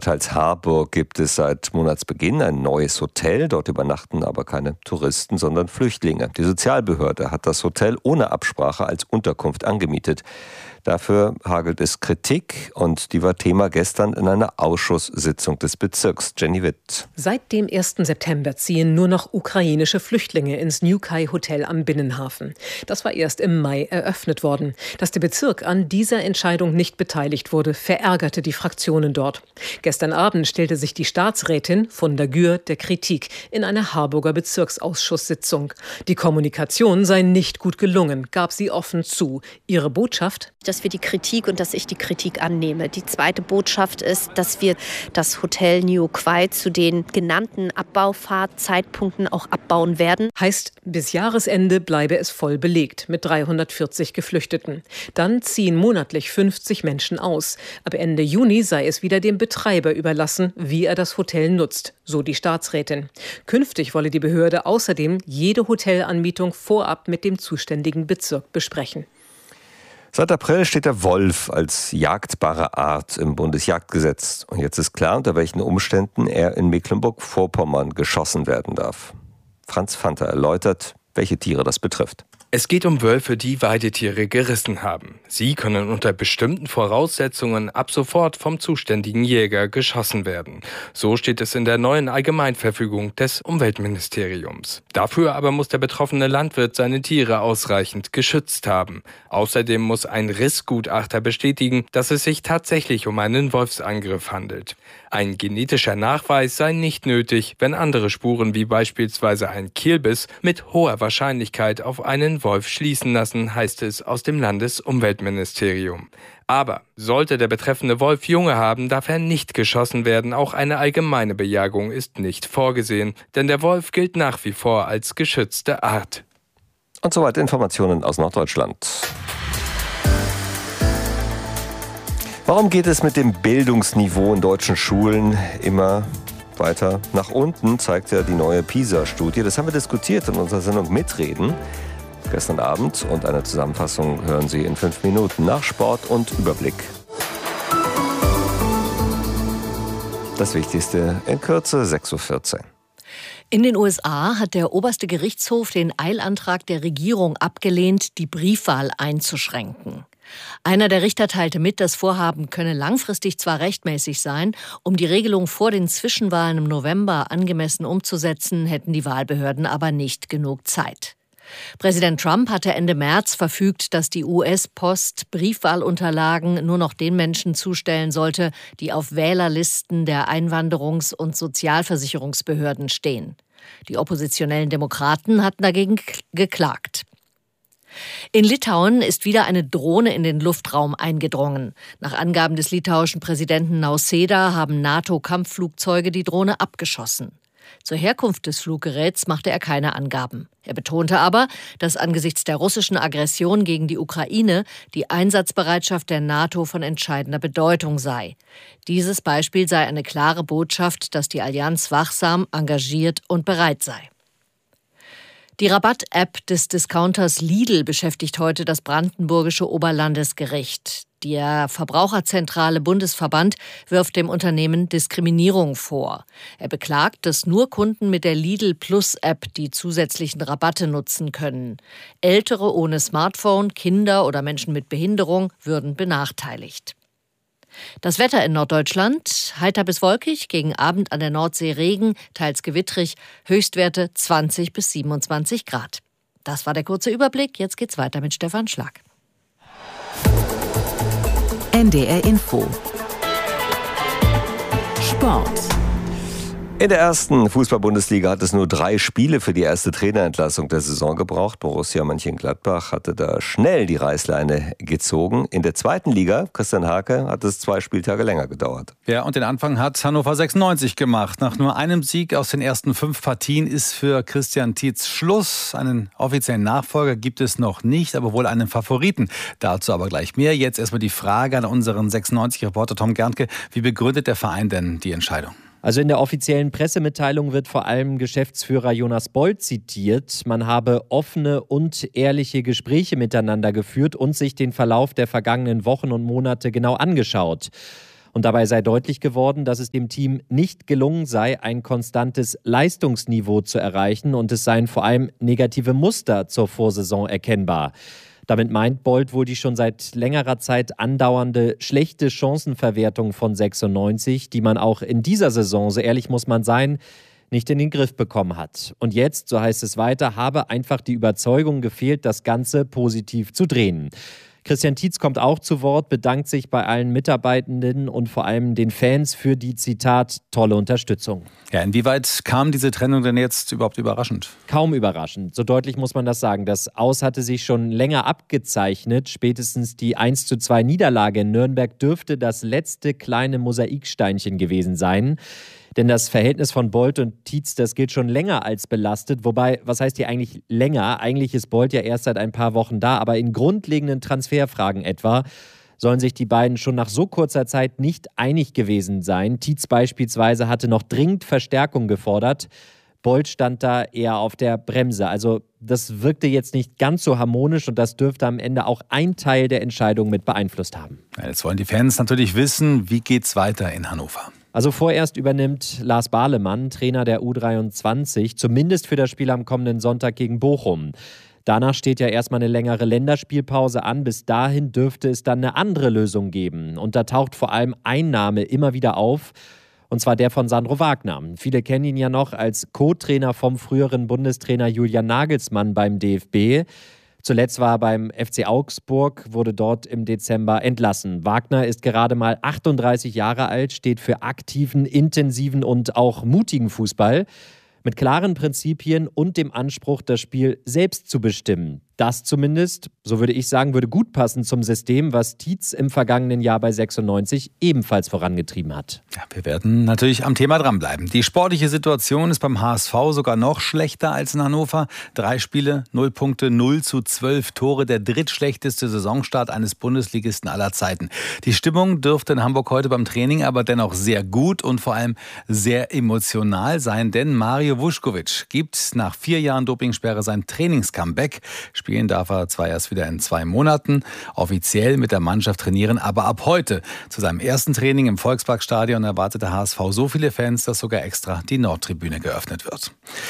Stadtteils Harburg gibt es seit Monatsbeginn ein neues Hotel. Dort übernachten aber keine Touristen, sondern Flüchtlinge. Die Sozialbehörde hat das Hotel ohne Absprache als Unterkunft angemietet. Dafür hagelt es Kritik und die war Thema gestern in einer Ausschusssitzung des Bezirks. Jenny Witt. Seit dem 1. September ziehen nur noch ukrainische Flüchtlinge ins New Kai Hotel am Binnenhafen. Das war erst im Mai eröffnet worden. Dass der Bezirk an dieser Entscheidung nicht beteiligt wurde, verärgerte die Fraktionen dort. Gestern Abend stellte sich die Staatsrätin von der Gür der Kritik in einer Harburger Bezirksausschusssitzung. Die Kommunikation sei nicht gut gelungen, gab sie offen zu. Ihre Botschaft: dass wir die Kritik und dass ich die Kritik annehme. Die zweite Botschaft ist, dass wir das Hotel New Kai zu den genannten Abbaufahrtzeitpunkten auch abbauen werden. Heißt, bis Jahresende bleibe es voll belegt mit 340 Geflüchteten. Dann ziehen monatlich 50 Menschen aus. Ab Ende Juni sei es wieder dem Betreiber überlassen, wie er das Hotel nutzt, so die Staatsrätin. Künftig wolle die Behörde außerdem jede Hotelanmietung vorab mit dem zuständigen Bezirk besprechen. Seit April steht der Wolf als jagdbare Art im Bundesjagdgesetz. Und jetzt ist klar, unter welchen Umständen er in Mecklenburg-Vorpommern geschossen werden darf. Franz Fanter erläutert, welche Tiere das betrifft. Es geht um Wölfe, die Weidetiere gerissen haben. Sie können unter bestimmten Voraussetzungen ab sofort vom zuständigen Jäger geschossen werden. So steht es in der neuen Allgemeinverfügung des Umweltministeriums. Dafür aber muss der betroffene Landwirt seine Tiere ausreichend geschützt haben. Außerdem muss ein Rissgutachter bestätigen, dass es sich tatsächlich um einen Wolfsangriff handelt. Ein genetischer Nachweis sei nicht nötig, wenn andere Spuren wie beispielsweise ein Kielbiss mit hoher Wahrscheinlichkeit auf einen Wolf schließen lassen, heißt es aus dem Landesumweltministerium. Aber sollte der betreffende Wolf Junge haben, darf er nicht geschossen werden. Auch eine allgemeine Bejagung ist nicht vorgesehen, denn der Wolf gilt nach wie vor als geschützte Art. Und soweit Informationen aus Norddeutschland. Warum geht es mit dem Bildungsniveau in deutschen Schulen immer weiter nach unten, zeigt ja die neue PISA-Studie. Das haben wir diskutiert in unserer Sendung Mitreden gestern Abend und eine Zusammenfassung hören Sie in 5 Minuten nach Sport und Überblick. Das Wichtigste in Kürze, 6:14 Uhr. In den USA hat der oberste Gerichtshof den Eilantrag der Regierung abgelehnt, die Briefwahl einzuschränken. Einer der Richter teilte mit, das Vorhaben könne langfristig zwar rechtmäßig sein, um die Regelung vor den Zwischenwahlen im November angemessen umzusetzen, hätten die Wahlbehörden aber nicht genug Zeit. Präsident Trump hatte Ende März verfügt, dass die US-Post Briefwahlunterlagen nur noch den Menschen zustellen sollte, die auf Wählerlisten der Einwanderungs- und Sozialversicherungsbehörden stehen. Die oppositionellen Demokraten hatten dagegen geklagt. In Litauen ist wieder eine Drohne in den Luftraum eingedrungen. Nach Angaben des litauischen Präsidenten Nausėda haben NATO-Kampfflugzeuge die Drohne abgeschossen. Zur Herkunft des Fluggeräts machte er keine Angaben. Er betonte aber, dass angesichts der russischen Aggression gegen die Ukraine die Einsatzbereitschaft der NATO von entscheidender Bedeutung sei. Dieses Beispiel sei eine klare Botschaft, dass die Allianz wachsam, engagiert und bereit sei. Die Rabatt-App des Discounters Lidl beschäftigt heute das brandenburgische Oberlandesgericht. Der Verbraucherzentrale Bundesverband wirft dem Unternehmen Diskriminierung vor. Er beklagt, dass nur Kunden mit der Lidl Plus App die zusätzlichen Rabatte nutzen können. Ältere ohne Smartphone, Kinder oder Menschen mit Behinderung würden benachteiligt. Das Wetter in Norddeutschland: heiter bis wolkig, gegen Abend an der Nordsee Regen, teils gewittrig, Höchstwerte 20 bis 27 Grad. Das war der kurze Überblick, jetzt geht's weiter mit Stefan Schlag. NDR Info. Sport. In der ersten Fußball-Bundesliga hat es nur 3 Spiele für die erste Trainerentlassung der Saison gebraucht. Borussia Mönchengladbach hatte da schnell die Reißleine gezogen. In der zweiten Liga, Christian Hake, hat es 2 Spieltage länger gedauert. Ja, und den Anfang hat Hannover 96 gemacht. Nach nur einem Sieg aus den ersten 5 Partien ist für Christian Tietz Schluss. Einen offiziellen Nachfolger gibt es noch nicht, aber wohl einen Favoriten. Dazu aber gleich mehr. Jetzt erstmal die Frage an unseren 96-Reporter Tom Gerntke. Wie begründet der Verein denn die Entscheidung? Also in der offiziellen Pressemitteilung wird vor allem Geschäftsführer Jonas Boll zitiert. Man habe offene und ehrliche Gespräche miteinander geführt und sich den Verlauf der vergangenen Wochen und Monate genau angeschaut. Und dabei sei deutlich geworden, dass es dem Team nicht gelungen sei, ein konstantes Leistungsniveau zu erreichen und es seien vor allem negative Muster zur Vorsaison erkennbar. Damit meint Bold wohl die schon seit längerer Zeit andauernde schlechte Chancenverwertung von 96, die man auch in dieser Saison, so ehrlich muss man sein, nicht in den Griff bekommen hat. Und jetzt, so heißt es weiter, habe einfach die Überzeugung gefehlt, das Ganze positiv zu drehen. Christian Tietz kommt auch zu Wort, bedankt sich bei allen Mitarbeitenden und vor allem den Fans für die, Zitat, tolle Unterstützung. Ja, inwieweit kam diese Trennung denn jetzt überhaupt überraschend? Kaum überraschend. So deutlich muss man das sagen. Das Aus hatte sich schon länger abgezeichnet. Spätestens die 1:2 Niederlage in Nürnberg dürfte das letzte kleine Mosaiksteinchen gewesen sein. Denn das Verhältnis von Bold und Tietz, das gilt schon länger als belastet. Wobei, was heißt hier eigentlich länger? Eigentlich ist Bold ja erst seit ein paar Wochen da. Aber in grundlegenden Transferfragen etwa sollen sich die beiden schon nach so kurzer Zeit nicht einig gewesen sein. Tietz beispielsweise hatte noch dringend Verstärkung gefordert. Bold stand da eher auf der Bremse. Also das wirkte jetzt nicht ganz so harmonisch und das dürfte am Ende auch ein Teil der Entscheidung mit beeinflusst haben. Ja, jetzt wollen die Fans natürlich wissen, wie geht's weiter in Hannover? Also vorerst übernimmt Lars Bahlemann, Trainer der U23, zumindest für das Spiel am kommenden Sonntag gegen Bochum. Danach steht ja erstmal eine längere Länderspielpause an. Bis dahin dürfte es dann eine andere Lösung geben. Und da taucht vor allem ein Name immer wieder auf, und zwar der von Sandro Wagner. Viele kennen ihn ja noch als Co-Trainer vom früheren Bundestrainer Julian Nagelsmann beim DFB. Zuletzt war er beim FC Augsburg, wurde dort im Dezember entlassen. Wagner ist gerade mal 38 Jahre alt, steht für aktiven, intensiven und auch mutigen Fußball. Mit klaren Prinzipien und dem Anspruch, das Spiel selbst zu bestimmen. Das zumindest, so würde ich sagen, würde gut passen zum System, was Tietz im vergangenen Jahr bei 96 ebenfalls vorangetrieben hat. Ja, wir werden natürlich am Thema dranbleiben. Die sportliche Situation ist beim HSV sogar noch schlechter als in Hannover. 3 Spiele, 0 Punkte, 0:12 Tore. Der drittschlechteste Saisonstart eines Bundesligisten aller Zeiten. Die Stimmung dürfte in Hamburg heute beim Training aber dennoch sehr gut und vor allem sehr emotional sein. Denn Mario Vuskovic gibt nach 4 Jahren Dopingsperre sein Trainingscomeback. Spielen darf er zwar erst wieder in 2 Monaten, offiziell mit der Mannschaft trainieren, aber ab heute zu seinem ersten Training im Volksparkstadion erwartet der HSV so viele Fans, dass sogar extra die Nordtribüne geöffnet wird.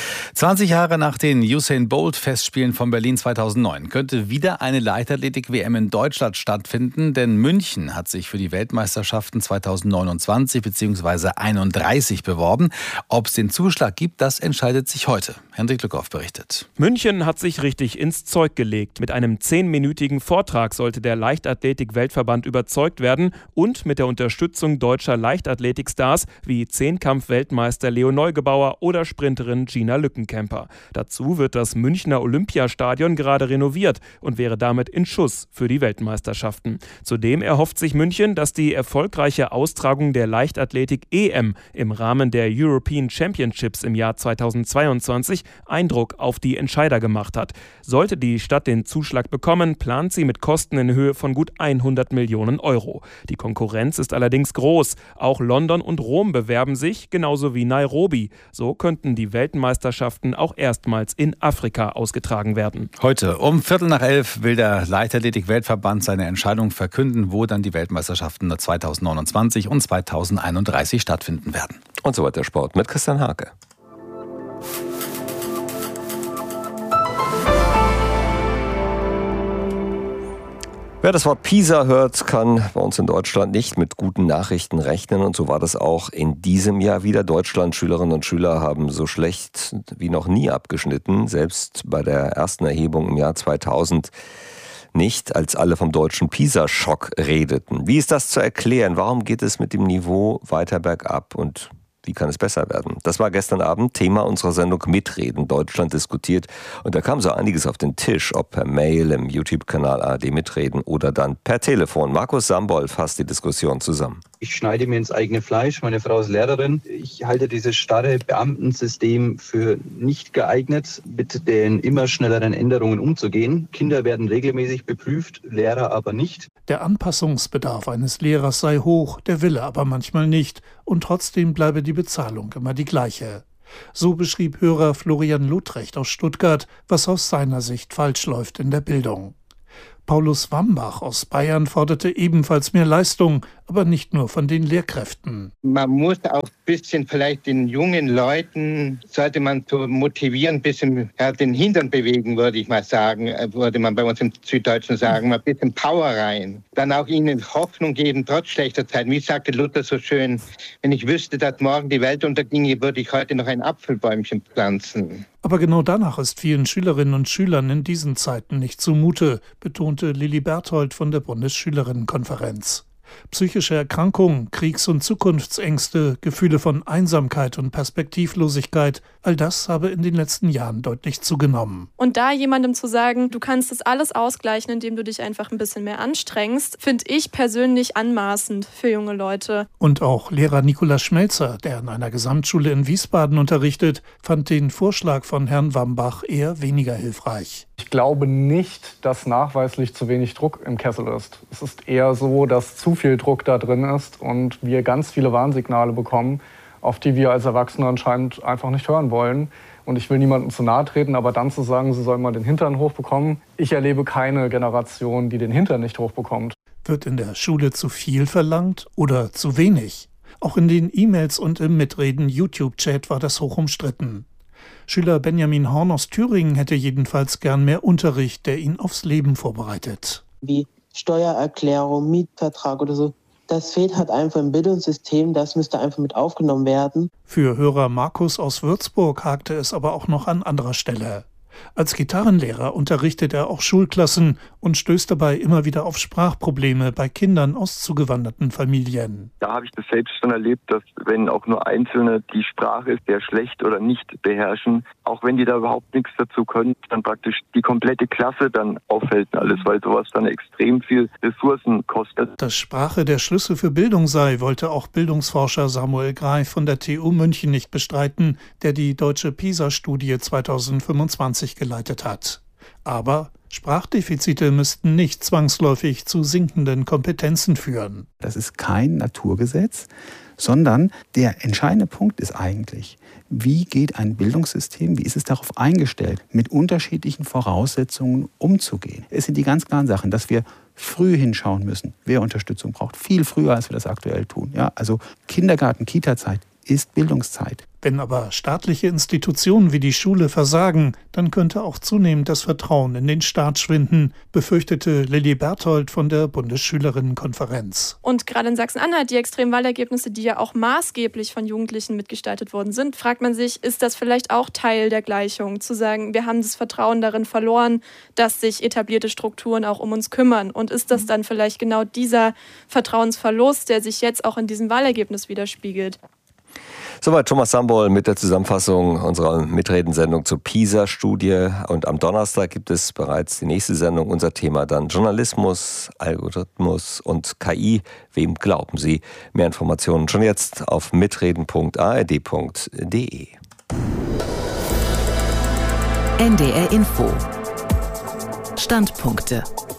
20 Jahre nach den Usain-Bolt-Festspielen von Berlin 2009 könnte wieder eine Leichtathletik-WM in Deutschland stattfinden, denn München hat sich für die Weltmeisterschaften 2029 bzw. 31 beworben. Ob es den Zuschlag gibt, das entscheidet sich heute. Hendrik Lückhoff berichtet. München hat sich richtig ins Zeug gelegt. Mit einem 10-minütigen Vortrag sollte der Leichtathletik-Weltverband überzeugt werden und mit der Unterstützung deutscher Leichtathletikstars wie Zehnkampf-Weltmeister Leo Neugebauer oder Sprinterin Gina Lückenkämper. Dazu wird das Münchner Olympiastadion gerade renoviert und wäre damit in Schuss für die Weltmeisterschaften. Zudem erhofft sich München, dass die erfolgreiche Austragung der Leichtathletik-EM im Rahmen der European Championships im Jahr 2022 Eindruck auf die Entscheider gemacht hat. Sollte die Stadt den Zuschlag bekommen, plant sie mit Kosten in Höhe von gut 100 Millionen Euro. Die Konkurrenz ist allerdings groß. Auch London und Rom bewerben sich, genauso wie Nairobi. So könnten die Weltmeisterschaften auch erstmals in Afrika ausgetragen werden. Heute um 11:15 will der Leichtathletik-Weltverband seine Entscheidung verkünden, wo dann die Weltmeisterschaften 2029 und 2031 stattfinden werden. Und so weiter Sport mit Christian Hake. Wer das Wort Pisa hört, kann bei uns in Deutschland nicht mit guten Nachrichten rechnen. Und so war das auch in diesem Jahr wieder. Deutschland-Schülerinnen und Schüler haben so schlecht wie noch nie abgeschnitten. Selbst bei der ersten Erhebung im Jahr 2000 nicht, als alle vom deutschen Pisa-Schock redeten. Wie ist das zu erklären? Warum geht es mit dem Niveau weiter bergab? Und wie kann es besser werden? Das war gestern Abend Thema unserer Sendung Mitreden. Deutschland diskutiert. Und da kam so einiges auf den Tisch, ob per Mail, im YouTube-Kanal ARD Mitreden oder dann per Telefon. Markus Sambold fasst die Diskussion zusammen. Ich schneide mir ins eigene Fleisch. Meine Frau ist Lehrerin. Ich halte dieses starre Beamtensystem für nicht geeignet, mit den immer schnelleren Änderungen umzugehen. Kinder werden regelmäßig beprüft, Lehrer aber nicht. Der Anpassungsbedarf eines Lehrers sei hoch, der Wille aber manchmal nicht. Und trotzdem bleibe die Bezahlung immer die gleiche. So beschrieb Hörer Florian Lutrecht aus Stuttgart, was aus seiner Sicht falsch läuft in der Bildung. Paulus Wambach aus Bayern forderte ebenfalls mehr Leistung, aber nicht nur von den Lehrkräften. Man muss auch ein bisschen vielleicht den jungen Leuten, sollte man so motivieren, ein bisschen den Hintern bewegen, würde ich mal sagen, würde man bei uns im Süddeutschen sagen, mal ein bisschen Power rein. Dann auch ihnen Hoffnung geben, trotz schlechter Zeiten. Wie sagte Luther so schön, wenn ich wüsste, dass morgen die Welt unterginge, würde ich heute noch ein Apfelbäumchen pflanzen. Aber genau danach ist vielen Schülerinnen und Schülern in diesen Zeiten nicht zumute, betonte Lilli Berthold von der Bundesschülerinnenkonferenz. Psychische Erkrankungen, Kriegs- und Zukunftsängste, Gefühle von Einsamkeit und Perspektivlosigkeit, all das habe in den letzten Jahren deutlich zugenommen. Und da jemandem zu sagen, du kannst das alles ausgleichen, indem du dich einfach ein bisschen mehr anstrengst, finde ich persönlich anmaßend für junge Leute. Und auch Lehrer Nikolaus Schmelzer, der an einer Gesamtschule in Wiesbaden unterrichtet, fand den Vorschlag von Herrn Wambach eher weniger hilfreich. Ich glaube nicht, dass nachweislich zu wenig Druck im Kessel ist. Es ist eher so, dass zu viel Druck da drin ist und wir ganz viele Warnsignale bekommen, auf die wir als Erwachsene anscheinend einfach nicht hören wollen. Und ich will niemandem zu nahe treten, aber dann zu sagen, sie sollen mal den Hintern hochbekommen. Ich erlebe keine Generation, die den Hintern nicht hochbekommt. Wird in der Schule zu viel verlangt oder zu wenig? Auch in den E-Mails und im Mitreden-YouTube-Chat war das hoch umstritten. Schüler Benjamin Horn aus Thüringen hätte jedenfalls gern mehr Unterricht, der ihn aufs Leben vorbereitet. Wie Steuererklärung, Mietvertrag oder so. Das fehlt halt einfach im Bildungssystem, das müsste einfach mit aufgenommen werden. Für Hörer Markus aus Würzburg hakte es aber auch noch an anderer Stelle. Als Gitarrenlehrer unterrichtet er auch Schulklassen und stößt dabei immer wieder auf Sprachprobleme bei Kindern aus zugewanderten Familien. Da habe ich das selbst schon erlebt, dass wenn auch nur Einzelne die Sprache sehr schlecht oder nicht beherrschen, auch wenn die da überhaupt nichts dazu können, dann praktisch die komplette Klasse dann auffällt alles, weil sowas dann extrem viel Ressourcen kostet. Dass Sprache der Schlüssel für Bildung sei, wollte auch Bildungsforscher Samuel Greif von der TU München nicht bestreiten, der die deutsche PISA-Studie 2025 geleitet hat. Aber Sprachdefizite müssten nicht zwangsläufig zu sinkenden Kompetenzen führen. Das ist kein Naturgesetz, sondern der entscheidende Punkt ist eigentlich, wie geht ein Bildungssystem, wie ist es darauf eingestellt, mit unterschiedlichen Voraussetzungen umzugehen. Es sind die ganz klaren Sachen, dass wir früh hinschauen müssen, wer Unterstützung braucht. Viel früher, als wir das aktuell tun. Ja, also Kindergarten, Kita-Zeit ist Bildungszeit. Wenn aber staatliche Institutionen wie die Schule versagen, dann könnte auch zunehmend das Vertrauen in den Staat schwinden, befürchtete Lilli Berthold von der Bundesschülerinnenkonferenz. Und gerade in Sachsen-Anhalt, die Extremwahlergebnisse, die ja auch maßgeblich von Jugendlichen mitgestaltet worden sind, fragt man sich, ist das vielleicht auch Teil der Gleichung? Zu sagen, wir haben das Vertrauen darin verloren, dass sich etablierte Strukturen auch um uns kümmern. Und ist das dann vielleicht genau dieser Vertrauensverlust, der sich jetzt auch in diesem Wahlergebnis widerspiegelt? Soweit Thomas Sambol mit der Zusammenfassung unserer Mitredensendung zur PISA-Studie. Und am Donnerstag gibt es bereits die nächste Sendung. Unser Thema dann Journalismus, Algorithmus und KI. Wem glauben Sie? Mehr Informationen schon jetzt auf mitreden.ard.de. NDR Info. Standpunkte.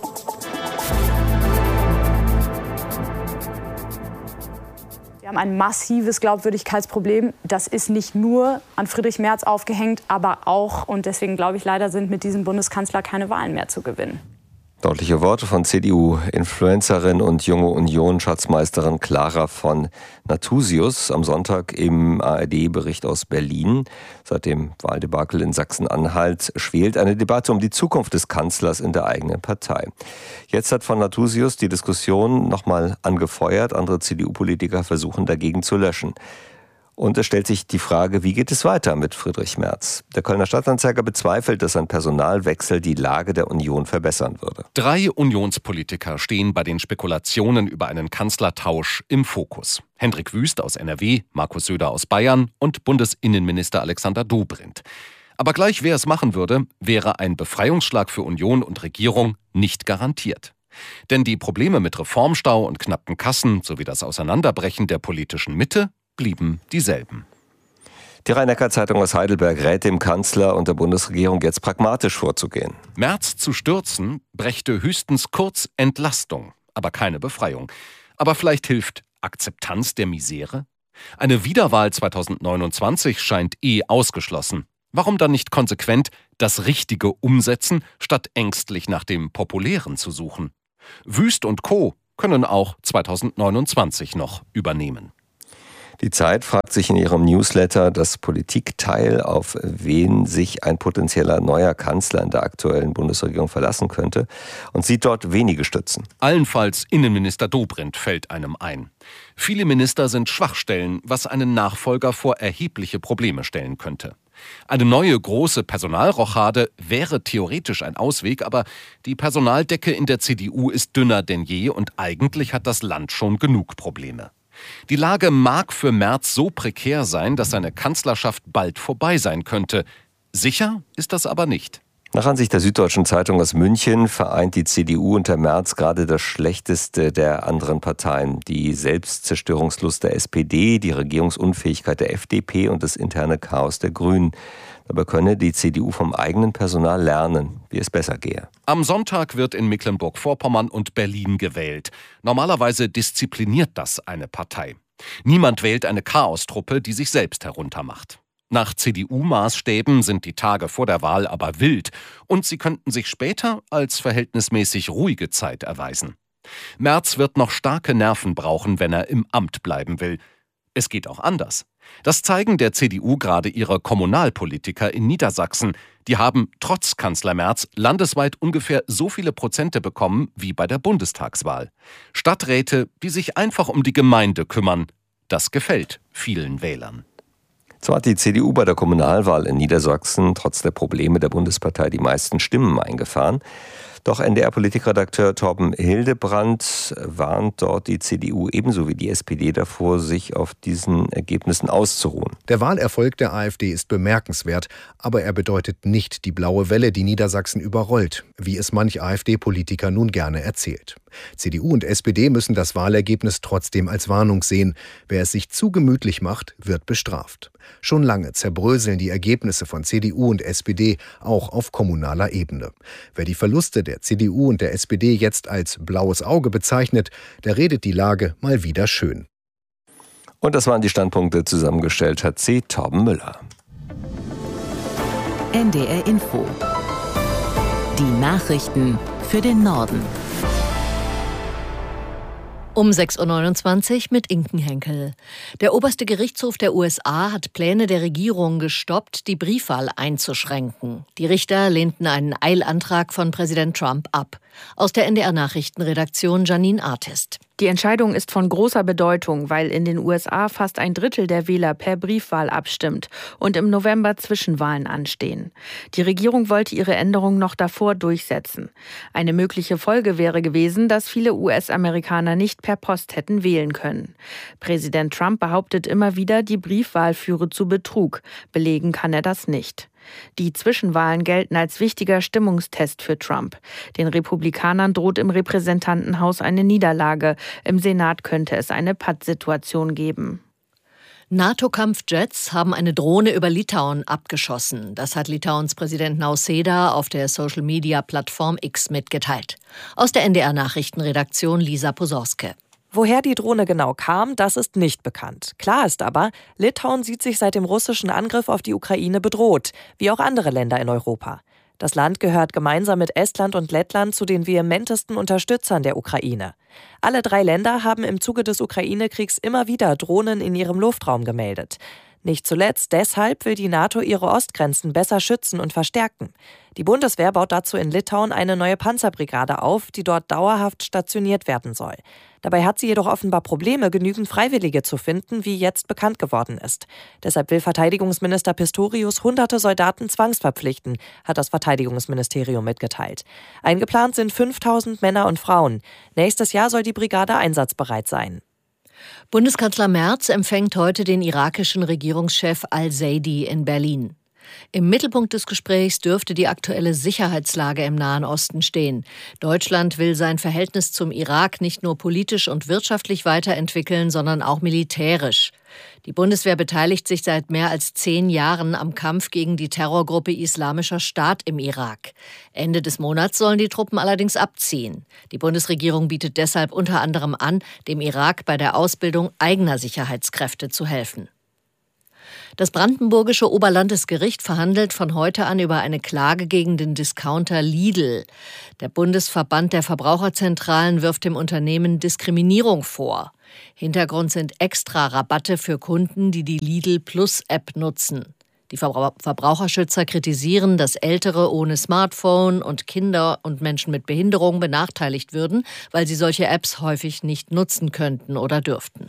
Wir haben ein massives Glaubwürdigkeitsproblem. Das ist nicht nur an Friedrich Merz aufgehängt, aber auch, und deswegen glaube ich leider, sind mit diesem Bundeskanzler keine Wahlen mehr zu gewinnen. Deutliche Worte von CDU-Influencerin und junge Union-Schatzmeisterin Clara von Nathusius am Sonntag im ARD-Bericht aus Berlin. Seit dem Wahldebakel in Sachsen-Anhalt schwelt eine Debatte um die Zukunft des Kanzlers in der eigenen Partei. Jetzt hat von Nathusius die Diskussion nochmal angefeuert. Andere CDU-Politiker versuchen dagegen zu löschen. Und es stellt sich die Frage, wie geht es weiter mit Friedrich Merz? Der Kölner Stadtanzeiger bezweifelt, dass ein Personalwechsel die Lage der Union verbessern würde. 3 Unionspolitiker stehen bei den Spekulationen über einen Kanzlertausch im Fokus. Hendrik Wüst aus NRW, Markus Söder aus Bayern und Bundesinnenminister Alexander Dobrindt. Aber gleich wer es machen würde, wäre ein Befreiungsschlag für Union und Regierung nicht garantiert. Denn die Probleme mit Reformstau und knappen Kassen sowie das Auseinanderbrechen der politischen Mitte blieben dieselben. Die Rhein-Neckar-Zeitung aus Heidelberg rät dem Kanzler und der Bundesregierung jetzt pragmatisch vorzugehen. Merz zu stürzen brächte höchstens kurz Entlastung, aber keine Befreiung. Aber vielleicht hilft Akzeptanz der Misere? Eine Wiederwahl 2029 scheint ausgeschlossen. Warum dann nicht konsequent Das Richtige umsetzen, statt ängstlich nach dem Populären zu suchen. Wüst und Co. können auch 2029 noch übernehmen. Die Zeit fragt sich in ihrem Newsletter das Politikteil, auf wen sich ein potenzieller neuer Kanzler in der aktuellen Bundesregierung verlassen könnte, und sieht dort wenige Stützen. Allenfalls Innenminister Dobrindt fällt einem ein. Viele Minister sind Schwachstellen, was einen Nachfolger vor erhebliche Probleme stellen könnte. Eine neue große Personalrochade wäre theoretisch ein Ausweg, aber die Personaldecke in der CDU ist dünner denn je und eigentlich hat das Land schon genug Probleme. Die Lage mag für Merz so prekär sein, dass seine Kanzlerschaft bald vorbei sein könnte. Sicher ist das aber nicht. Nach Ansicht der Süddeutschen Zeitung aus München vereint die CDU unter Merz gerade das Schlechteste der anderen Parteien. Die Selbstzerstörungslust der SPD, die Regierungsunfähigkeit der FDP und das interne Chaos der Grünen. Dabei könne die CDU vom eigenen Personal lernen, wie es besser gehe. Am Sonntag wird in Mecklenburg-Vorpommern und Berlin gewählt. Normalerweise diszipliniert das eine Partei. Niemand wählt eine Chaostruppe, die sich selbst heruntermacht. Nach CDU-Maßstäben sind die Tage vor der Wahl aber wild und sie könnten sich später als verhältnismäßig ruhige Zeit erweisen. Merz wird noch starke Nerven brauchen, wenn er im Amt bleiben will. Es geht auch anders. Das zeigen der CDU gerade ihre Kommunalpolitiker in Niedersachsen. Die haben trotz Kanzler Merz landesweit ungefähr so viele Prozente bekommen wie bei der Bundestagswahl. Stadträte, die sich einfach um die Gemeinde kümmern. Das gefällt vielen Wählern. Zwar hat die CDU bei der Kommunalwahl in Niedersachsen trotz der Probleme der Bundespartei die meisten Stimmen eingefahren. Doch NDR-Politikredakteur Torben Hildebrandt warnt dort die CDU ebenso wie die SPD davor, sich auf diesen Ergebnissen auszuruhen. Der Wahlerfolg der AfD ist bemerkenswert, aber er bedeutet nicht die blaue Welle, die Niedersachsen überrollt, wie es manch AfD-Politiker nun gerne erzählt. CDU und SPD müssen das Wahlergebnis trotzdem als Warnung sehen. Wer es sich zu gemütlich macht, wird bestraft. Schon lange zerbröseln die Ergebnisse von CDU und SPD auch auf kommunaler Ebene. Wer die Verluste der CDU und der SPD jetzt als blaues Auge bezeichnet, der redet die Lage mal wieder schön. Und das waren die Standpunkte, zusammengestellt hat sie Torben Müller. NDR Info. Die Nachrichten für den Norden. Um 6.29 Uhr mit Inken Henkel. Der oberste Gerichtshof der USA hat Pläne der Regierung gestoppt, die Briefwahl einzuschränken. Die Richter lehnten einen Eilantrag von Präsident Trump ab. Aus der NDR-Nachrichtenredaktion Janine Artist. Die Entscheidung ist von großer Bedeutung, weil in den USA fast ein Drittel der Wähler per Briefwahl abstimmt und im November Zwischenwahlen anstehen. Die Regierung wollte ihre Änderung noch davor durchsetzen. Eine mögliche Folge wäre gewesen, dass viele US-Amerikaner nicht per Post hätten wählen können. Präsident Trump behauptet immer wieder, die Briefwahl führe zu Betrug. Belegen kann er das nicht. Die Zwischenwahlen gelten als wichtiger Stimmungstest für Trump. Den Republikanern droht im Repräsentantenhaus eine Niederlage. Im Senat könnte es eine Pattsituation geben. NATO-Kampfjets haben eine Drohne über Litauen abgeschossen. Das hat Litauens Präsident Nausėda auf der Social-Media-Plattform X mitgeteilt. Aus der NDR-Nachrichtenredaktion Lisa Posorske. Woher die Drohne genau kam, das ist nicht bekannt. Klar ist aber, Litauen sieht sich seit dem russischen Angriff auf die Ukraine bedroht, wie auch andere Länder in Europa. Das Land gehört gemeinsam mit Estland und Lettland zu den vehementesten Unterstützern der Ukraine. Alle 3 Länder haben im Zuge des Ukraine-Kriegs immer wieder Drohnen in ihrem Luftraum gemeldet. Nicht zuletzt deshalb will die NATO ihre Ostgrenzen besser schützen und verstärken. Die Bundeswehr baut dazu in Litauen eine neue Panzerbrigade auf, die dort dauerhaft stationiert werden soll. Dabei hat sie jedoch offenbar Probleme, genügend Freiwillige zu finden, wie jetzt bekannt geworden ist. Deshalb will Verteidigungsminister Pistorius hunderte Soldaten zwangsverpflichten, hat das Verteidigungsministerium mitgeteilt. Eingeplant sind 5.000 Männer und Frauen. Nächstes Jahr soll die Brigade einsatzbereit sein. Bundeskanzler Merz empfängt heute den irakischen Regierungschef al-Zaidi in Berlin. Im Mittelpunkt des Gesprächs dürfte die aktuelle Sicherheitslage im Nahen Osten stehen. Deutschland will sein Verhältnis zum Irak nicht nur politisch und wirtschaftlich weiterentwickeln, sondern auch militärisch. Die Bundeswehr beteiligt sich seit mehr als 10 Jahren am Kampf gegen die Terrorgruppe Islamischer Staat im Irak. Ende des Monats sollen die Truppen allerdings abziehen. Die Bundesregierung bietet deshalb unter anderem an, dem Irak bei der Ausbildung eigener Sicherheitskräfte zu helfen. Das brandenburgische Oberlandesgericht verhandelt von heute an über eine Klage gegen den Discounter Lidl. Der Bundesverband der Verbraucherzentralen wirft dem Unternehmen Diskriminierung vor. Hintergrund sind extra Rabatte für Kunden, die die Lidl Plus App nutzen. Die Verbraucherschützer kritisieren, dass Ältere ohne Smartphone und Kinder und Menschen mit Behinderung benachteiligt würden, weil sie solche Apps häufig nicht nutzen könnten oder dürften.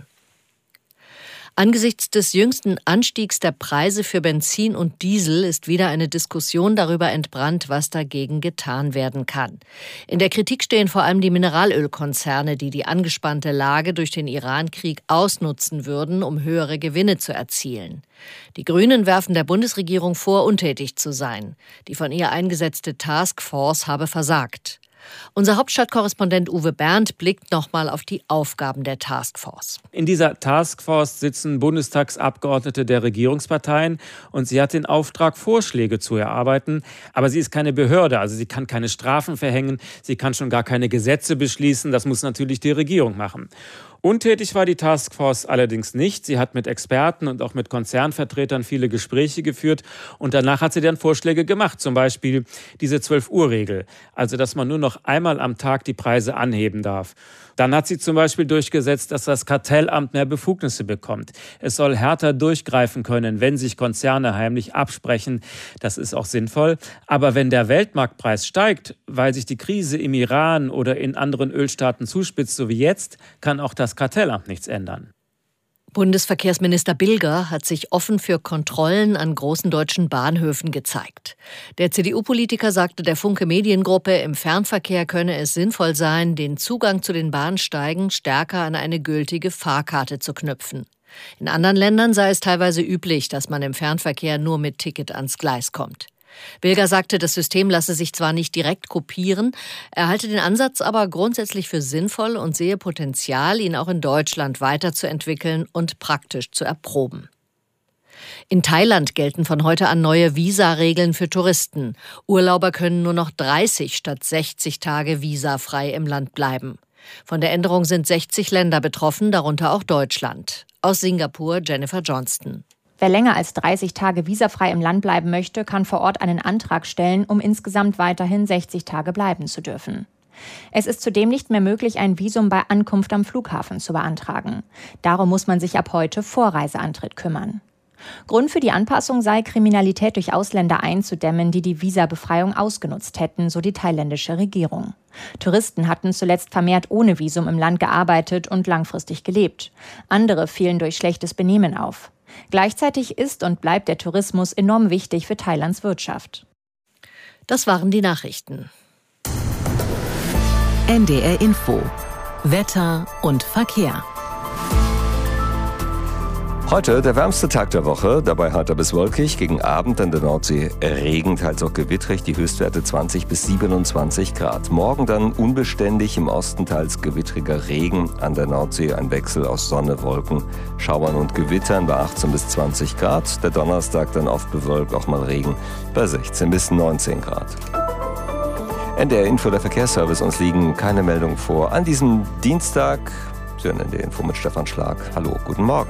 Angesichts des jüngsten Anstiegs der Preise für Benzin und Diesel ist wieder eine Diskussion darüber entbrannt, was dagegen getan werden kann. In der Kritik stehen vor allem die Mineralölkonzerne, die die angespannte Lage durch den Iran-Krieg ausnutzen würden, um höhere Gewinne zu erzielen. Die Grünen werfen der Bundesregierung vor, untätig zu sein. Die von ihr eingesetzte Taskforce habe versagt. Unser Hauptstadtkorrespondent Uwe Berndt blickt nochmal auf die Aufgaben der Taskforce. In dieser Taskforce sitzen Bundestagsabgeordnete der Regierungsparteien und sie hat den Auftrag, Vorschläge zu erarbeiten. Aber sie ist keine Behörde, also sie kann keine Strafen verhängen, sie kann schon gar keine Gesetze beschließen. Das muss natürlich die Regierung machen. Untätig war die Taskforce allerdings nicht. Sie hat mit Experten und auch mit Konzernvertretern viele Gespräche geführt und danach hat sie dann Vorschläge gemacht. Zum Beispiel diese 12-Uhr-Regel, also dass man nur noch einmal am Tag die Preise anheben darf. Dann hat sie zum Beispiel durchgesetzt, dass das Kartellamt mehr Befugnisse bekommt. Es soll härter durchgreifen können, wenn sich Konzerne heimlich absprechen. Das ist auch sinnvoll. Aber wenn der Weltmarktpreis steigt, weil sich die Krise im Iran oder in anderen Ölstaaten zuspitzt, so wie jetzt, kann auch das Kartellamt nichts ändern. Bundesverkehrsminister Bilger hat sich offen für Kontrollen an großen deutschen Bahnhöfen gezeigt. Der CDU-Politiker sagte der Funke Mediengruppe, im Fernverkehr könne es sinnvoll sein, den Zugang zu den Bahnsteigen stärker an eine gültige Fahrkarte zu knüpfen. In anderen Ländern sei es teilweise üblich, dass man im Fernverkehr nur mit Ticket ans Gleis kommt. Bilger sagte, das System lasse sich zwar nicht direkt kopieren, er halte den Ansatz aber grundsätzlich für sinnvoll und sehe Potenzial, ihn auch in Deutschland weiterzuentwickeln und praktisch zu erproben. In Thailand gelten von heute an neue Visa-Regeln für Touristen. Urlauber können nur noch 30 statt 60 Tage visafrei im Land bleiben. Von der Änderung sind 60 Länder betroffen, darunter auch Deutschland. Aus Singapur Jennifer Johnston. Wer länger als 30 Tage visafrei im Land bleiben möchte, kann vor Ort einen Antrag stellen, um insgesamt weiterhin 60 Tage bleiben zu dürfen. Es ist zudem nicht mehr möglich, ein Visum bei Ankunft am Flughafen zu beantragen. Darum muss man sich ab heute vor Reiseantritt kümmern. Grund für die Anpassung sei, Kriminalität durch Ausländer einzudämmen, die die Visabefreiung ausgenutzt hätten, so die thailändische Regierung. Touristen hatten zuletzt vermehrt ohne Visum im Land gearbeitet und langfristig gelebt. Andere fielen durch schlechtes Benehmen auf. Gleichzeitig ist und bleibt der Tourismus enorm wichtig für Thailands Wirtschaft. Das waren die Nachrichten. NDR Info. Wetter und Verkehr. Heute der wärmste Tag der Woche, dabei heiter bis wolkig, gegen Abend an der Nordsee Regen, teils auch gewittrig, die Höchstwerte 20 bis 27 Grad. Morgen dann unbeständig, im Osten teils gewittriger Regen, an der Nordsee ein Wechsel aus Sonne, Wolken, Schauern und Gewittern bei 18 bis 20 Grad. Der Donnerstag dann oft bewölkt, auch mal Regen bei 16 bis 19 Grad. NDR Info, der Verkehrsservice, uns liegen keine Meldungen vor. An diesem Dienstag, Sie hören NDR Info mit Stefan Schlag. Hallo, guten Morgen.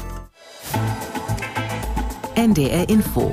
NDR Info.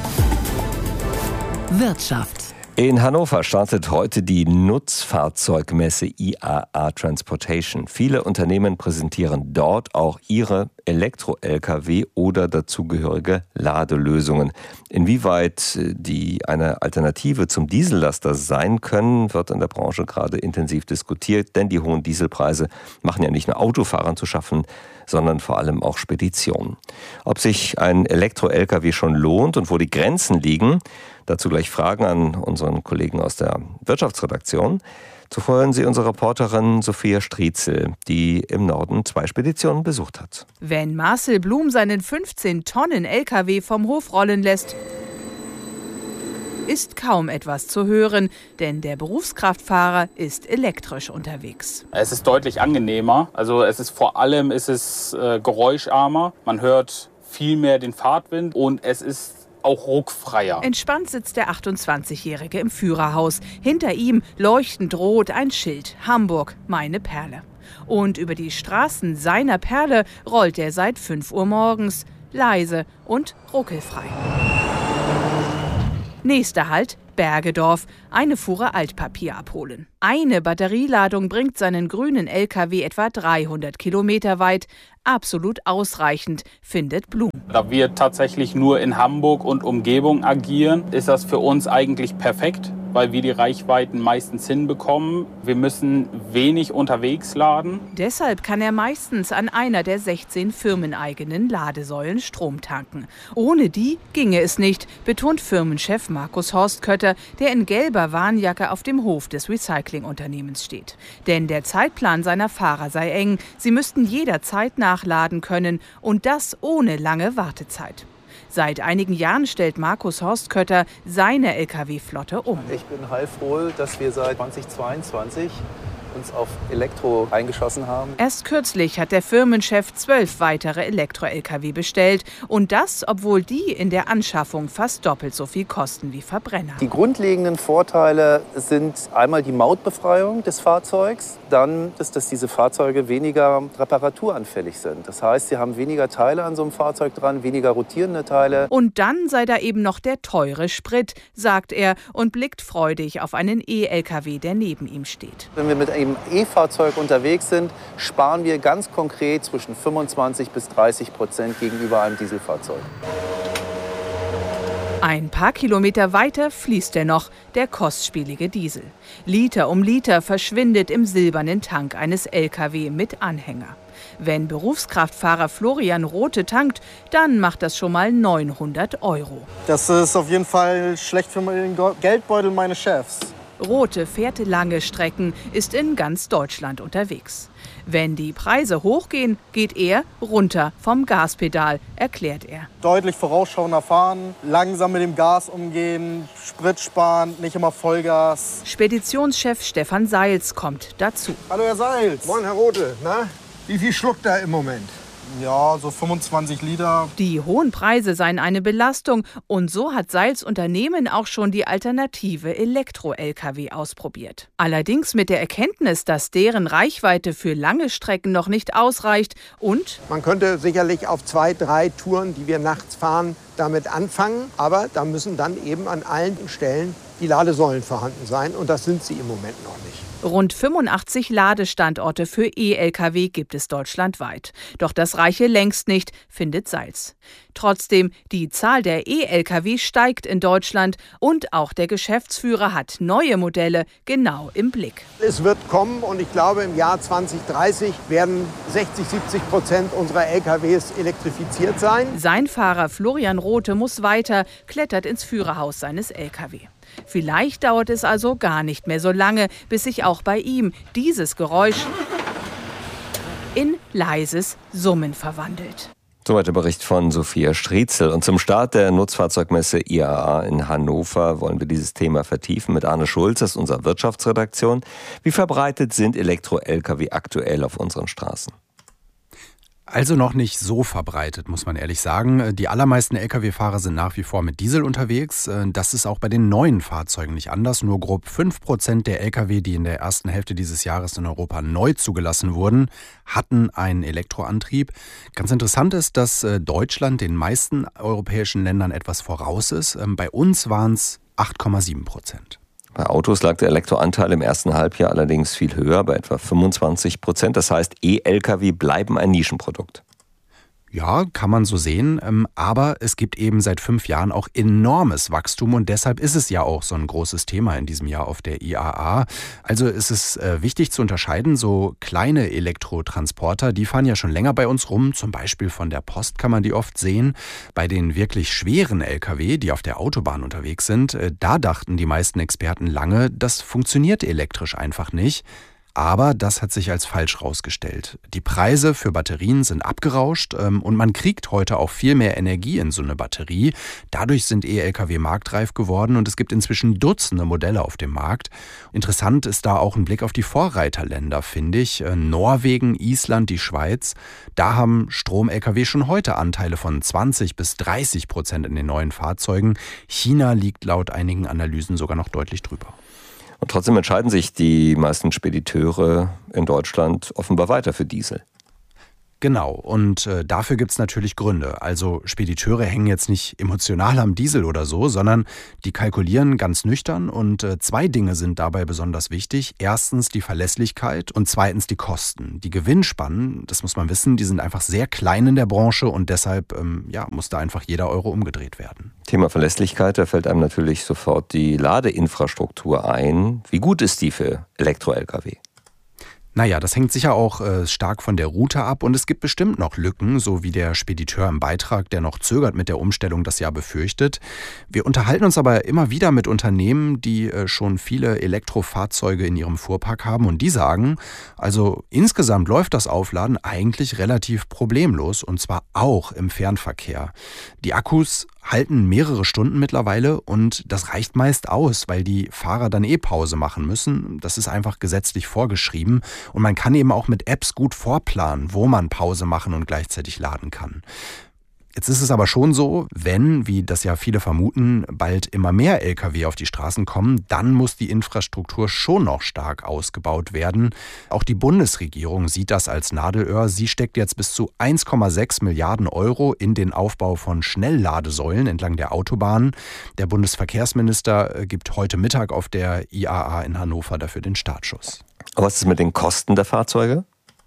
Wirtschaft. In Hannover startet heute die Nutzfahrzeugmesse IAA Transportation. Viele Unternehmen präsentieren dort auch ihre Elektro-Lkw oder dazugehörige Ladelösungen. Inwieweit die eine Alternative zum Diesellaster sein können, wird in der Branche gerade intensiv diskutiert, denn die hohen Dieselpreise machen ja nicht nur Autofahrern zu schaffen, sondern vor allem auch Speditionen. Ob sich ein Elektro-Lkw schon lohnt und wo die Grenzen liegen, dazu gleich Fragen an unseren Kollegen aus der Wirtschaftsredaktion. Zuvor hören Sie unsere Reporterin Sophia Striezel, die im Norden 2 Speditionen besucht hat. Wenn Marcel Blum seinen 15-Tonnen-Lkw vom Hof rollen lässt, ist kaum etwas zu hören, denn der Berufskraftfahrer ist elektrisch unterwegs. Es ist deutlich angenehmer, also vor allem geräuscharmer, man hört viel mehr den Fahrtwind und es ist auch ruckfreier. Entspannt sitzt der 28-Jährige im Führerhaus. Hinter ihm leuchtend rot ein Schild: Hamburg, meine Perle. Und über die Straßen seiner Perle rollt er seit 5 Uhr morgens. leise und ruckelfrei. Nächster Halt, Bergedorf, eine Fuhre Altpapier abholen. Eine Batterieladung bringt seinen grünen LKW etwa 300 Kilometer weit. Absolut ausreichend, findet Blum. Da wir tatsächlich nur in Hamburg und Umgebung agieren, ist das für uns eigentlich perfekt, weil wir die Reichweiten meistens hinbekommen. Wir müssen wenig unterwegs laden. Deshalb kann er meistens an einer der 16 firmeneigenen Ladesäulen Strom tanken. Ohne die ginge es nicht, betont Firmenchef Markus Horstkötter, der in gelber Warnjacke auf dem Hof des Recyclingunternehmens steht. Denn der Zeitplan seiner Fahrer sei eng. Sie müssten jederzeit nachladen können und das ohne lange Wartezeit. Seit einigen Jahren stellt Markus Horstkötter seine Lkw-Flotte um. Ich bin heilfroh, dass wir seit 2022 uns auf Elektro eingeschossen haben. Erst kürzlich hat der Firmenchef 12 weitere Elektro-Lkw bestellt. Und das, obwohl die in der Anschaffung fast doppelt so viel kosten wie Verbrenner. Die grundlegenden Vorteile sind einmal die Mautbefreiung des Fahrzeugs. Dann ist, dass diese Fahrzeuge weniger reparaturanfällig sind. Das heißt, sie haben weniger Teile an so einem Fahrzeug dran, weniger rotierende Teile. Und dann sei da eben noch der teure Sprit, sagt er und blickt freudig auf einen E-Lkw, der neben ihm steht. Wenn wir mit einem E-Fahrzeug unterwegs sind, sparen wir ganz konkret zwischen 25% bis 30% gegenüber einem Dieselfahrzeug. Ein paar Kilometer weiter fließt er noch, der kostspielige Diesel. Liter um Liter verschwindet im silbernen Tank eines Lkw mit Anhänger. Wenn Berufskraftfahrer Florian Rothe tankt, dann macht das schon mal 900 €. Das ist auf jeden Fall schlecht für den Geldbeutel meines Chefs. Rothe fährt lange Strecken, ist in ganz Deutschland unterwegs. Wenn die Preise hochgehen, geht er runter vom Gaspedal, erklärt er. Deutlich vorausschauender fahren, langsam mit dem Gas umgehen, Sprit sparen, nicht immer Vollgas. Speditionschef Stefan Seils kommt dazu. Hallo Herr Seils. Moin Herr Rothe. Na, wie viel schluckt er im Moment? Ja, so 25 Liter. Die hohen Preise seien eine Belastung und so hat Seils Unternehmen auch schon die alternative Elektro-Lkw ausprobiert. Allerdings mit der Erkenntnis, dass deren Reichweite für lange Strecken noch nicht ausreicht und man könnte sicherlich auf 2, 3 Touren, die wir nachts fahren, damit anfangen, aber da müssen dann eben an allen Stellen die Ladesäulen vorhanden sein und das sind sie im Moment noch nicht. Rund 85 Ladestandorte für E-Lkw gibt es deutschlandweit. Doch das reiche längst nicht, findet Seils. Trotzdem, die Zahl der E-Lkw steigt in Deutschland und auch der Geschäftsführer hat neue Modelle genau im Blick. Es wird kommen und ich glaube, im Jahr 2030 werden 60-70% unserer Lkws elektrifiziert sein. Sein Fahrer Florian Rothe muss weiter, klettert ins Führerhaus seines Lkw. Vielleicht dauert es also gar nicht mehr so lange, bis sich auch bei ihm dieses Geräusch in leises Summen verwandelt. Soweit der Bericht von Sophia Striezel. Und zum Start der Nutzfahrzeugmesse IAA in Hannover wollen wir dieses Thema vertiefen mit Arne Schulz aus unserer Wirtschaftsredaktion. Wie verbreitet sind Elektro-Lkw aktuell auf unseren Straßen? Also noch nicht so verbreitet, muss man ehrlich sagen. Die allermeisten Lkw-Fahrer sind nach wie vor mit Diesel unterwegs. Das ist auch bei den neuen Fahrzeugen nicht anders. Nur grob 5% der Lkw, die in der ersten Hälfte dieses Jahres in Europa neu zugelassen wurden, hatten einen Elektroantrieb. Ganz interessant ist, dass Deutschland den meisten europäischen Ländern etwas voraus ist. Bei uns waren es 8,7%. Bei Autos lag der Elektroanteil im ersten Halbjahr allerdings viel höher, bei etwa 25%. Das heißt, E-Lkw bleiben ein Nischenprodukt. Ja, kann man so sehen, aber es gibt eben seit 5 Jahren auch enormes Wachstum und deshalb ist es ja auch so ein großes Thema in diesem Jahr auf der IAA. Also ist es wichtig zu unterscheiden, so kleine Elektrotransporter, die fahren ja schon länger bei uns rum, zum Beispiel von der Post kann man die oft sehen. Bei den wirklich schweren Lkw, die auf der Autobahn unterwegs sind, da dachten die meisten Experten lange, das funktioniert elektrisch einfach nicht. Aber das hat sich als falsch rausgestellt. Die Preise für Batterien sind abgerauscht und man kriegt heute auch viel mehr Energie in so eine Batterie. Dadurch sind E-Lkw marktreif geworden und es gibt inzwischen Dutzende Modelle auf dem Markt. Interessant ist da auch ein Blick auf die Vorreiterländer, finde ich. Norwegen, Island, die Schweiz. Da haben Strom-Lkw schon heute Anteile von 20-30% in den neuen Fahrzeugen. China liegt laut einigen Analysen sogar noch deutlich drüber. Und trotzdem entscheiden sich die meisten Spediteure in Deutschland offenbar weiter für Diesel. Genau, und dafür gibt's natürlich Gründe. Also Spediteure hängen jetzt nicht emotional am Diesel oder so, sondern die kalkulieren ganz nüchtern und 2 Dinge sind dabei besonders wichtig. Erstens die Verlässlichkeit und zweitens die Kosten. Die Gewinnspannen, das muss man wissen, die sind einfach sehr klein in der Branche und deshalb muss da einfach jeder Euro umgedreht werden. Thema Verlässlichkeit, da fällt einem natürlich sofort die Ladeinfrastruktur ein. Wie gut ist die für Elektro-Lkw? Naja, das hängt sicher auch stark von der Route ab und es gibt bestimmt noch Lücken, so wie der Spediteur im Beitrag, der noch zögert mit der Umstellung, das ja befürchtet. Wir unterhalten uns aber immer wieder mit Unternehmen, die schon viele Elektrofahrzeuge in ihrem Fuhrpark haben und die sagen, also insgesamt läuft das Aufladen eigentlich relativ problemlos und zwar auch im Fernverkehr. Die Akkus halten mehrere Stunden mittlerweile und das reicht meist aus, weil die Fahrer dann Pause machen müssen. Das ist einfach gesetzlich vorgeschrieben und man kann eben auch mit Apps gut vorplanen, wo man Pause machen und gleichzeitig laden kann. Jetzt ist es aber schon so, wenn, wie das ja viele vermuten, bald immer mehr Lkw auf die Straßen kommen, dann muss die Infrastruktur schon noch stark ausgebaut werden. Auch die Bundesregierung sieht das als Nadelöhr. Sie steckt jetzt bis zu 1,6 Milliarden Euro in den Aufbau von Schnellladesäulen entlang der Autobahnen. Der Bundesverkehrsminister gibt heute Mittag auf der IAA in Hannover dafür den Startschuss. Aber was ist mit den Kosten der Fahrzeuge?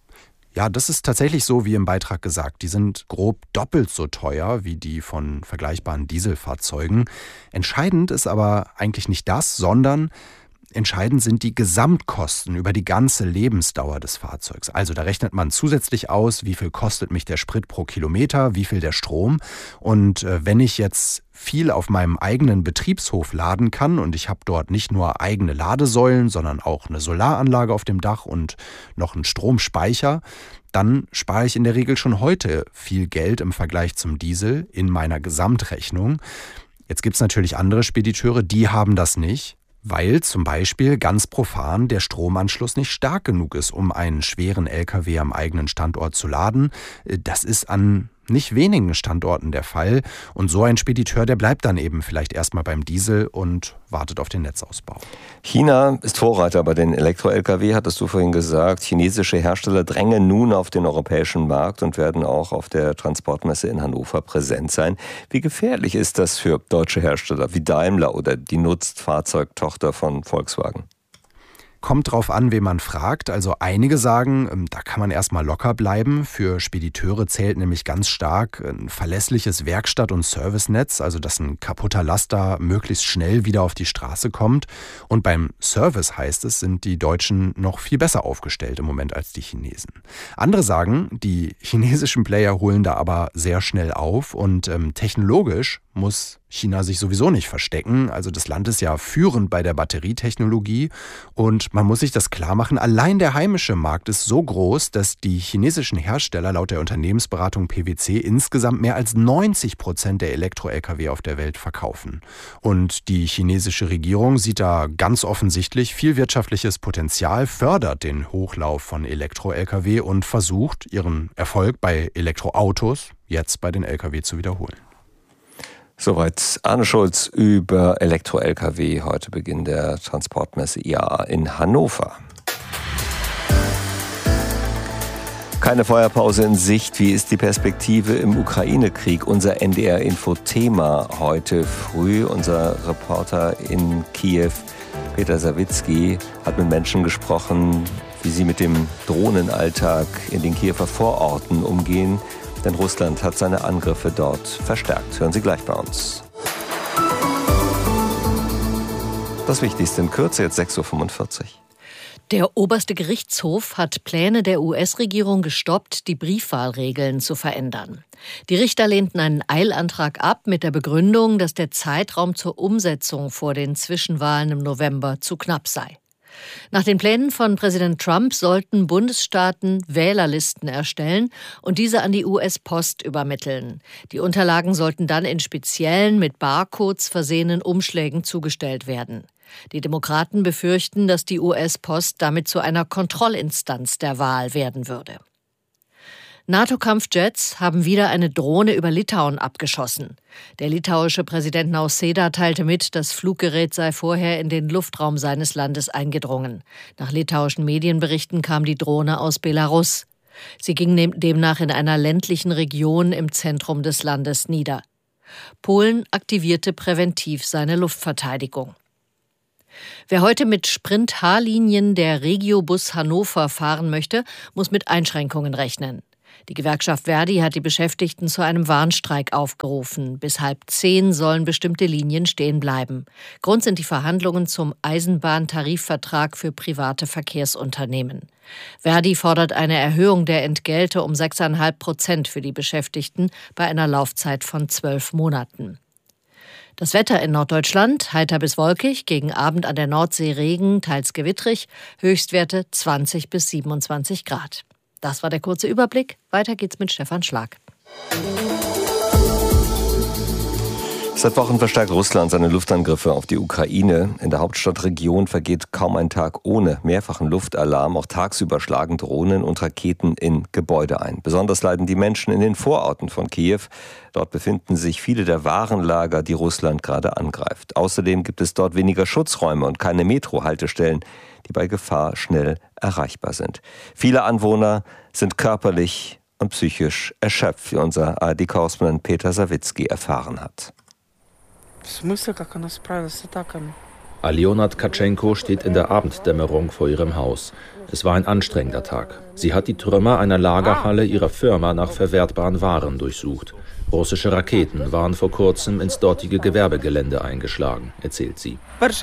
Ja, das ist tatsächlich so wie im Beitrag gesagt. Die sind grob doppelt so teuer wie die von vergleichbaren Dieselfahrzeugen. Entscheidend ist aber eigentlich nicht das, sondern entscheidend sind die Gesamtkosten über die ganze Lebensdauer des Fahrzeugs. Also da rechnet man zusätzlich aus, wie viel kostet mich der Sprit pro Kilometer, wie viel der Strom. Und wenn ich jetzt viel auf meinem eigenen Betriebshof laden kann und ich habe dort nicht nur eigene Ladesäulen, sondern auch eine Solaranlage auf dem Dach und noch einen Stromspeicher, dann spare ich in der Regel schon heute viel Geld im Vergleich zum Diesel in meiner Gesamtrechnung. Jetzt gibt es natürlich andere Spediteure, die haben das nicht, weil zum Beispiel ganz profan der Stromanschluss nicht stark genug ist, um einen schweren LKW am eigenen Standort zu laden. Das ist an nicht wenigen Standorten der Fall. Und so ein Spediteur, der bleibt dann eben vielleicht erstmal beim Diesel und wartet auf den Netzausbau. China ist Vorreiter bei den Elektro-Lkw, hattest du vorhin gesagt. Chinesische Hersteller drängen nun auf den europäischen Markt und werden auch auf der Transportmesse in Hannover präsent sein. Wie gefährlich ist das für deutsche Hersteller wie Daimler oder die Nutzfahrzeugtochter von Volkswagen? Kommt drauf an, wen man fragt. Also einige sagen, da kann man erstmal locker bleiben. Für Spediteure zählt nämlich ganz stark ein verlässliches Werkstatt- und Servicenetz, also dass ein kaputter Laster möglichst schnell wieder auf die Straße kommt. Und beim Service heißt es, sind die Deutschen noch viel besser aufgestellt im Moment als die Chinesen. Andere sagen, die chinesischen Player holen da aber sehr schnell auf und technologisch muss China sich sowieso nicht verstecken. Also das Land ist ja führend bei der Batterietechnologie und man muss sich das klar machen, allein der heimische Markt ist so groß, dass die chinesischen Hersteller laut der Unternehmensberatung PwC insgesamt mehr als 90% der Elektro-Lkw auf der Welt verkaufen. Und die chinesische Regierung sieht da ganz offensichtlich viel wirtschaftliches Potenzial, fördert den Hochlauf von Elektro-Lkw und versucht, ihren Erfolg bei Elektroautos jetzt bei den Lkw zu wiederholen. Soweit Arne Schulz über Elektro-Lkw, heute Beginn der Transportmesse IAA in Hannover. Keine Feuerpause in Sicht. Wie ist die Perspektive im Ukraine-Krieg? Unser NDR-Info-Thema heute früh. Unser Reporter in Kiew, Peter Sawicki, hat mit Menschen gesprochen, wie sie mit dem Drohnenalltag in den Kiewer Vororten umgehen. Denn Russland hat seine Angriffe dort verstärkt. Hören Sie gleich bei uns. Das Wichtigste in Kürze, jetzt 6:45 Uhr. Der oberste Gerichtshof hat Pläne der US-Regierung gestoppt, die Briefwahlregeln zu verändern. Die Richter lehnten einen Eilantrag ab mit der Begründung, dass der Zeitraum zur Umsetzung vor den Zwischenwahlen im November zu knapp sei. Nach den Plänen von Präsident Trump sollten Bundesstaaten Wählerlisten erstellen und diese an die US-Post übermitteln. Die Unterlagen sollten dann in speziellen, mit Barcodes versehenen Umschlägen zugestellt werden. Die Demokraten befürchten, dass die US-Post damit zu einer Kontrollinstanz der Wahl werden würde. NATO-Kampfjets haben wieder eine Drohne über Litauen abgeschossen. Der litauische Präsident Nausėda teilte mit, das Fluggerät sei vorher in den Luftraum seines Landes eingedrungen. Nach litauischen Medienberichten kam die Drohne aus Belarus. Sie ging demnach in einer ländlichen Region im Zentrum des Landes nieder. Polen aktivierte präventiv seine Luftverteidigung. Wer heute mit Sprint-H-Linien der Regiobus Hannover fahren möchte, muss mit Einschränkungen rechnen. Die Gewerkschaft Verdi hat die Beschäftigten zu einem Warnstreik aufgerufen. Bis 9:30 sollen bestimmte Linien stehen bleiben. Grund sind die Verhandlungen zum Eisenbahntarifvertrag für private Verkehrsunternehmen. Verdi fordert eine Erhöhung der Entgelte um 6,5% für die Beschäftigten bei einer Laufzeit von 12 Monaten. Das Wetter in Norddeutschland, heiter bis wolkig, gegen Abend an der Nordsee Regen, teils gewittrig, Höchstwerte 20 bis 27 Grad. Das war der kurze Überblick. Weiter geht's mit Stefan Schlag. Seit Wochen verstärkt Russland seine Luftangriffe auf die Ukraine. In der Hauptstadtregion vergeht kaum ein Tag ohne mehrfachen Luftalarm. Auch tagsüber schlagen Drohnen und Raketen in Gebäude ein. Besonders leiden die Menschen in den Vororten von Kiew. Dort befinden sich viele der Warenlager, die Russland gerade angreift. Außerdem gibt es dort weniger Schutzräume und keine Metro-Haltestellen, die bei Gefahr schnell erreichbar sind. Viele Anwohner sind körperlich und psychisch erschöpft, wie unser ARD-Korrespondent Peter Sawicki erfahren hat. Aljona Tkatschenko steht in der Abenddämmerung vor ihrem Haus. Es war ein anstrengender Tag. Sie hat die Trümmer einer Lagerhalle ihrer Firma nach verwertbaren Waren durchsucht. Russische Raketen waren vor kurzem ins dortige Gewerbegelände eingeschlagen, erzählt sie.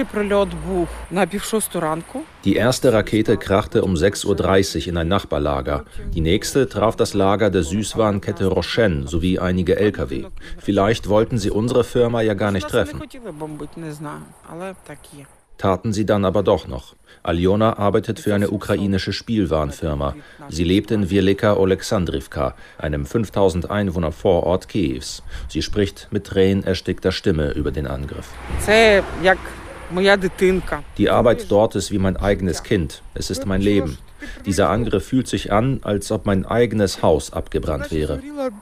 Die erste Rakete krachte um 6:30 Uhr in ein Nachbarlager. Die nächste traf das Lager der Süßwarenkette Roshen sowie einige Lkw. Vielleicht wollten sie unsere Firma ja gar nicht treffen. Taten sie dann aber doch noch. Aljona arbeitet für eine ukrainische Spielwarenfirma. Sie lebt in Wielika Oleksandrivka, einem 5000 Einwohner Vorort Kiews. Sie spricht mit tränenerstickter Stimme über den Angriff. Die Arbeit dort ist wie mein eigenes Kind. Es ist mein Leben. Dieser Angriff fühlt sich an, als ob mein eigenes Haus abgebrannt wäre.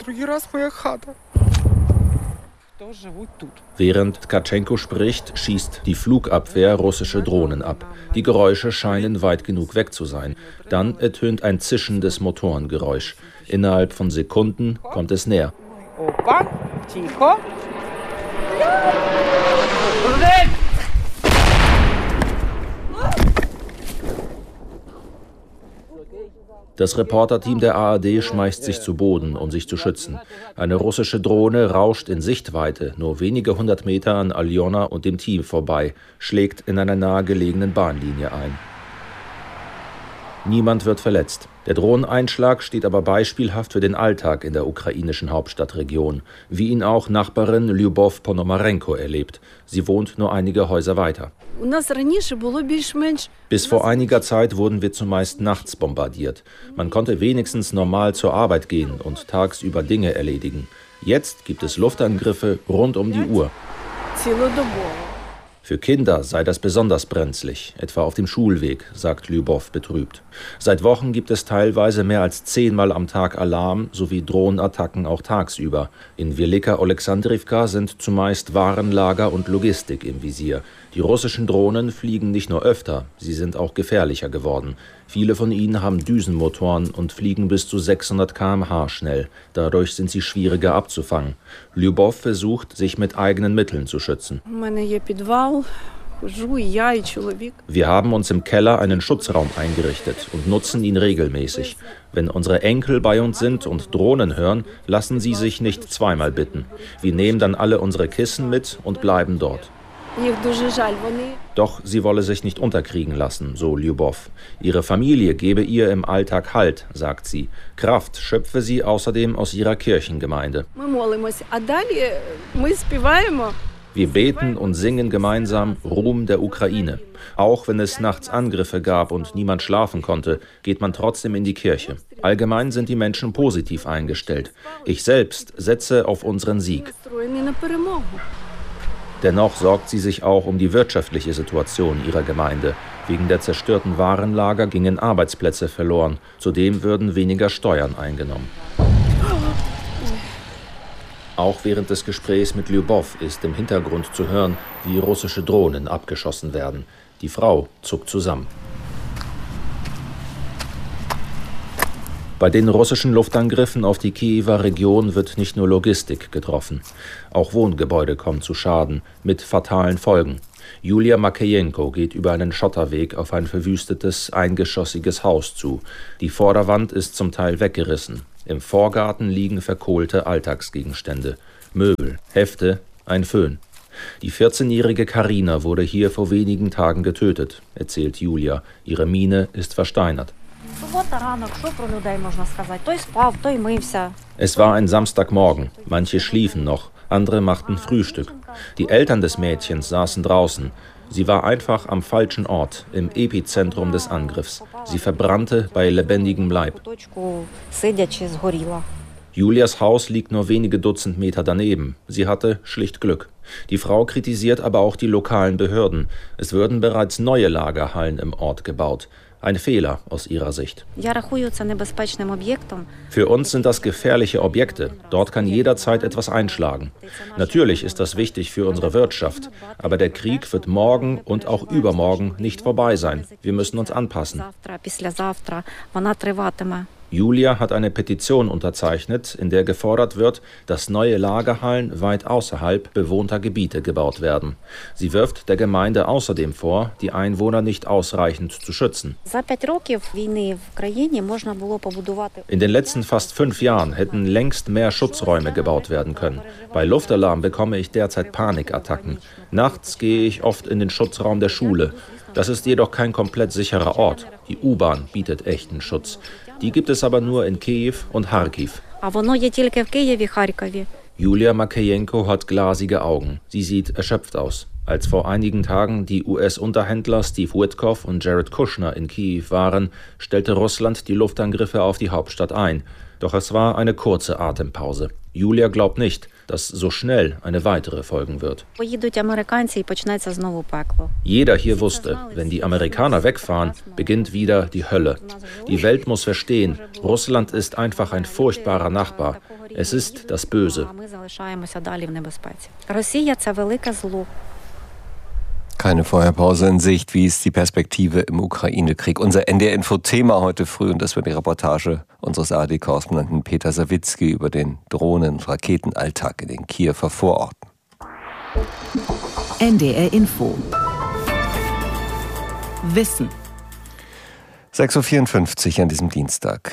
Während Tkatschenko spricht, schießt die Flugabwehr russische Drohnen ab. Die Geräusche scheinen weit genug weg zu sein. Dann ertönt ein zischendes Motorengeräusch. Innerhalb von Sekunden kommt es näher. Opa, Tico. Das Reporterteam der ARD schmeißt sich zu Boden, um sich zu schützen. Eine russische Drohne rauscht in Sichtweite nur wenige 100 Meter an Aljona und dem Team vorbei, schlägt in einer nahegelegenen Bahnlinie ein. Niemand wird verletzt. Der Drohneneinschlag steht aber beispielhaft für den Alltag in der ukrainischen Hauptstadtregion, wie ihn auch Nachbarin Lyubov Ponomarenko erlebt. Sie wohnt nur einige Häuser weiter. Bis vor einiger Zeit wurden wir zumeist nachts bombardiert. Man konnte wenigstens normal zur Arbeit gehen und tagsüber Dinge erledigen. Jetzt gibt es Luftangriffe rund um die Uhr. Für Kinder sei das besonders brenzlig, etwa auf dem Schulweg, sagt Lyubov betrübt. Seit Wochen gibt es teilweise mehr als 10-mal am Tag Alarm sowie Drohnenattacken auch tagsüber. In Wielika Oleksandrivka sind zumeist Warenlager und Logistik im Visier. Die russischen Drohnen fliegen nicht nur öfter, sie sind auch gefährlicher geworden. Viele von ihnen haben Düsenmotoren und fliegen bis zu 600 km/h schnell. Dadurch sind sie schwieriger abzufangen. Lyubov versucht, sich mit eigenen Mitteln zu schützen. Wir haben uns im Keller einen Schutzraum eingerichtet und nutzen ihn regelmäßig. Wenn unsere Enkel bei uns sind und Drohnen hören, lassen sie sich nicht zweimal bitten. Wir nehmen dann alle unsere Kissen mit und bleiben dort. Doch sie wolle sich nicht unterkriegen lassen, so Lyubov. Ihre Familie gebe ihr im Alltag Halt, sagt sie. Kraft schöpfe sie außerdem aus ihrer Kirchengemeinde. Wir beten und singen gemeinsam Ruhm der Ukraine. Auch wenn es nachts Angriffe gab und niemand schlafen konnte, geht man trotzdem in die Kirche. Allgemein sind die Menschen positiv eingestellt. Ich selbst setze auf unseren Sieg. Dennoch sorgt sie sich auch um die wirtschaftliche Situation ihrer Gemeinde. Wegen der zerstörten Warenlager gingen Arbeitsplätze verloren. Zudem würden weniger Steuern eingenommen. Auch während des Gesprächs mit Lyubov ist im Hintergrund zu hören, wie russische Drohnen abgeschossen werden. Die Frau zuckt zusammen. Bei den russischen Luftangriffen auf die Kiewer Region wird nicht nur Logistik getroffen. Auch Wohngebäude kommen zu Schaden, mit fatalen Folgen. Julia Makejenko geht über einen Schotterweg auf ein verwüstetes, eingeschossiges Haus zu. Die Vorderwand ist zum Teil weggerissen. Im Vorgarten liegen verkohlte Alltagsgegenstände. Möbel, Hefte, ein Föhn. Die 14-jährige Karina wurde hier vor wenigen Tagen getötet, erzählt Julia. Ihre Miene ist versteinert. Es war ein Samstagmorgen. Manche schliefen noch, andere machten Frühstück. Die Eltern des Mädchens saßen draußen. Sie war einfach am falschen Ort, im Epizentrum des Angriffs. Sie verbrannte bei lebendigem Leib. Julias Haus liegt nur wenige Dutzend Meter daneben. Sie hatte schlicht Glück. Die Frau kritisiert aber auch die lokalen Behörden. Es würden bereits neue Lagerhallen im Ort gebaut. Ein Fehler aus ihrer Sicht. Für uns sind das gefährliche Objekte. Dort kann jederzeit etwas einschlagen. Natürlich ist das wichtig für unsere Wirtschaft. Aber der Krieg wird morgen und auch übermorgen nicht vorbei sein. Wir müssen uns anpassen. Julia hat eine Petition unterzeichnet, in der gefordert wird, dass neue Lagerhallen weit außerhalb bewohnter Gebiete gebaut werden. Sie wirft der Gemeinde außerdem vor, die Einwohner nicht ausreichend zu schützen. In den letzten fast 5 Jahren hätten längst mehr Schutzräume gebaut werden können. Bei Luftalarm bekomme ich derzeit Panikattacken. Nachts gehe ich oft in den Schutzraum der Schule. Das ist jedoch kein komplett sicherer Ort. Die U-Bahn bietet echten Schutz. Die gibt es aber nur in Kiew und Charkiw. Julia Makejenko hat glasige Augen. Sie sieht erschöpft aus. Als vor einigen Tagen die US-Unterhändler Steve Witkoff und Jared Kushner in Kiew waren, stellte Russland die Luftangriffe auf die Hauptstadt ein. Doch es war eine kurze Atempause. Julia glaubt nicht, dass so schnell eine weitere folgen wird. Jeder hier wusste, wenn die Amerikaner wegfahren, beginnt wieder die Hölle. Die Welt muss verstehen, Russland ist einfach ein furchtbarer Nachbar. Es ist das Böse. Keine Feuerpause in Sicht. Wie ist die Perspektive im Ukraine-Krieg? Unser NDR-Info-Thema heute früh, und das wird die Reportage unseres ARD-Korrespondenten Peter Sawicki über den Drohnen- und Raketenalltag in den Kiewer Vororten. NDR-Info. Wissen. 6.54 Uhr an diesem Dienstag.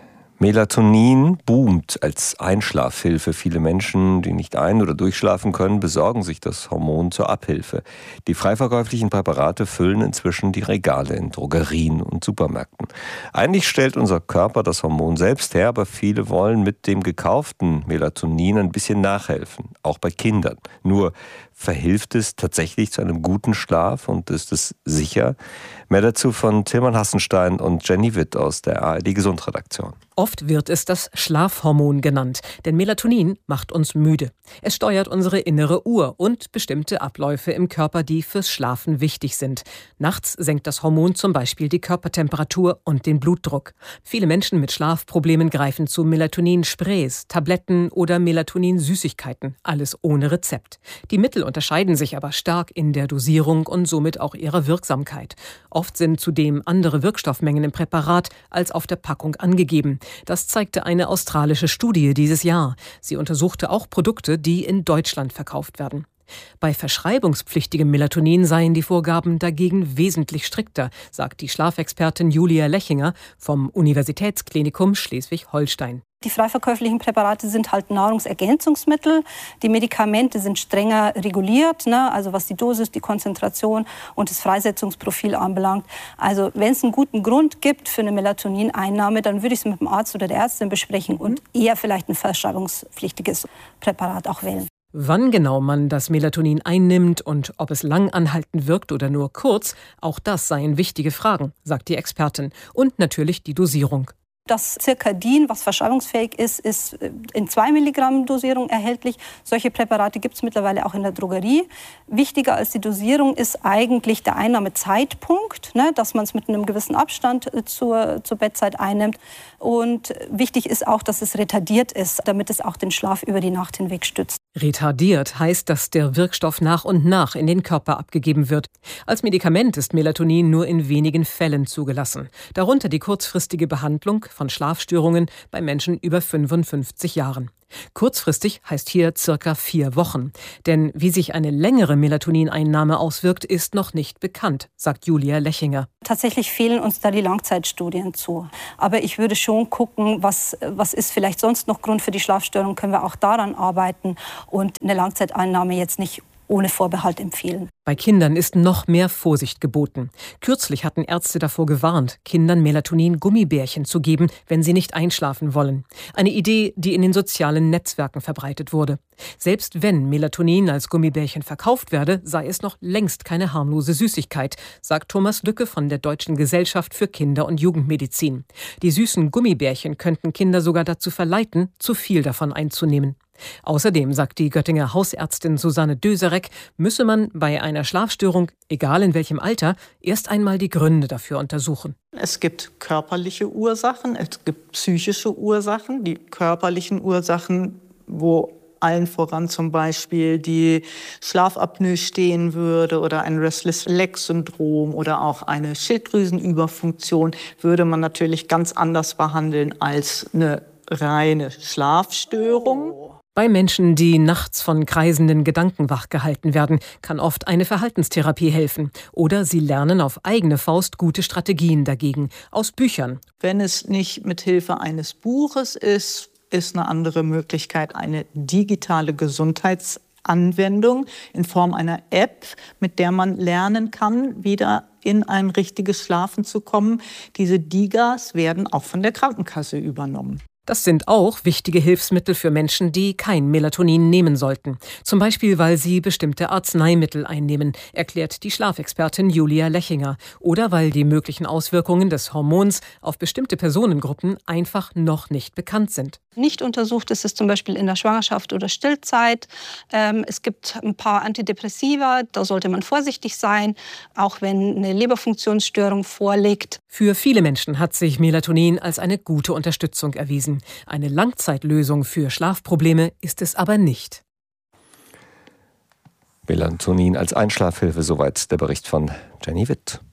Melatonin boomt als Einschlafhilfe. Viele Menschen, die nicht ein- oder durchschlafen können, besorgen sich das Hormon zur Abhilfe. Die frei verkäuflichen Präparate füllen inzwischen die Regale in Drogerien und Supermärkten. Eigentlich stellt unser Körper das Hormon selbst her, aber viele wollen mit dem gekauften Melatonin ein bisschen nachhelfen, auch bei Kindern. Nur verhilft es tatsächlich zu einem guten Schlaf und ist es sicher? Mehr dazu von Tilman Hassenstein und Jenny Witt aus der ARD-Gesundredaktion. Oft wird es das Schlafhormon genannt, denn Melatonin macht uns müde. Es steuert unsere innere Uhr und bestimmte Abläufe im Körper, die fürs Schlafen wichtig sind. Nachts senkt das Hormon zum Beispiel die Körpertemperatur und den Blutdruck. Viele Menschen mit Schlafproblemen greifen zu Melatonin-Sprays, Tabletten oder Melatonin-Süßigkeiten, alles ohne Rezept. Die Mittel unterscheiden sich aber stark in der Dosierung und somit auch ihrer Wirksamkeit. Oft sind zudem andere Wirkstoffmengen im Präparat als auf der Packung angegeben. Das zeigte eine australische Studie dieses Jahr. Sie untersuchte auch Produkte, die in Deutschland verkauft werden. Bei verschreibungspflichtigem Melatonin seien die Vorgaben dagegen wesentlich strikter, sagt die Schlafexpertin Julia Lechinger vom Universitätsklinikum Schleswig-Holstein. Die frei verkäuflichen Präparate sind halt Nahrungsergänzungsmittel. Die Medikamente sind strenger reguliert, also was die Dosis, die Konzentration und das Freisetzungsprofil anbelangt. Also wenn es einen guten Grund gibt für eine Melatonineinnahme, dann würde ich es mit dem Arzt oder der Ärztin besprechen und eher vielleicht ein verschreibungspflichtiges Präparat auch wählen. Wann genau man das Melatonin einnimmt und ob es lang anhaltend wirkt oder nur kurz, auch das seien wichtige Fragen, sagt die Expertin. Und natürlich die Dosierung. Das Circadin, was verschreibungsfähig ist, ist in 2 Milligramm Dosierung erhältlich. Solche Präparate gibt es mittlerweile auch in der Drogerie. Wichtiger als die Dosierung ist eigentlich der Einnahmezeitpunkt, dass man es mit einem gewissen Abstand zur Bettzeit einnimmt. Und wichtig ist auch, dass es retardiert ist, damit es auch den Schlaf über die Nacht hinweg stützt. Retardiert heißt, dass der Wirkstoff nach und nach in den Körper abgegeben wird. Als Medikament ist Melatonin nur in wenigen Fällen zugelassen. Darunter die kurzfristige Behandlung von Schlafstörungen bei Menschen über 55 Jahren. Kurzfristig heißt hier circa 4 Wochen. Denn wie sich eine längere Melatonineinnahme auswirkt, ist noch nicht bekannt, sagt Julia Lechinger. Tatsächlich fehlen uns da die Langzeitstudien zu. Aber ich würde schon gucken, was ist vielleicht sonst noch Grund für die Schlafstörung, können wir auch daran arbeiten und eine Langzeiteinnahme jetzt nicht ohne Vorbehalt empfehlen. Bei Kindern ist noch mehr Vorsicht geboten. Kürzlich hatten Ärzte davor gewarnt, Kindern Melatonin-Gummibärchen zu geben, wenn sie nicht einschlafen wollen. Eine Idee, die in den sozialen Netzwerken verbreitet wurde. Selbst wenn Melatonin als Gummibärchen verkauft werde, sei es noch längst keine harmlose Süßigkeit, sagt Thomas Lücke von der Deutschen Gesellschaft für Kinder- und Jugendmedizin. Die süßen Gummibärchen könnten Kinder sogar dazu verleiten, zu viel davon einzunehmen. Außerdem, sagt die Göttinger Hausärztin Susanne Döserek, müsse man bei einer Schlafstörung, egal in welchem Alter, erst einmal die Gründe dafür untersuchen. Es gibt körperliche Ursachen, es gibt psychische Ursachen. Die körperlichen Ursachen, wo allen voran zum Beispiel die Schlafapnoe stehen würde oder ein Restless-Leg-Syndrom oder auch eine Schilddrüsenüberfunktion, würde man natürlich ganz anders behandeln als eine reine Schlafstörung. Bei Menschen, die nachts von kreisenden Gedanken wachgehalten werden, kann oft eine Verhaltenstherapie helfen. Oder sie lernen auf eigene Faust gute Strategien dagegen, aus Büchern. Wenn es nicht mit Hilfe eines Buches ist eine andere Möglichkeit eine digitale Gesundheitsanwendung in Form einer App, mit der man lernen kann, wieder in ein richtiges Schlafen zu kommen. Diese DIGAs werden auch von der Krankenkasse übernommen. Das sind auch wichtige Hilfsmittel für Menschen, die kein Melatonin nehmen sollten. Zum Beispiel, weil sie bestimmte Arzneimittel einnehmen, erklärt die Schlafexpertin Julia Lechinger. Oder weil die möglichen Auswirkungen des Hormons auf bestimmte Personengruppen einfach noch nicht bekannt sind. Nicht untersucht ist es zum Beispiel in der Schwangerschaft oder Stillzeit. Es gibt ein paar Antidepressiva, da sollte man vorsichtig sein, auch wenn eine Leberfunktionsstörung vorliegt. Für viele Menschen hat sich Melatonin als eine gute Unterstützung erwiesen. Eine Langzeitlösung für Schlafprobleme ist es aber nicht. Melatonin als Einschlafhilfe, soweit der Bericht von Jenny Witt.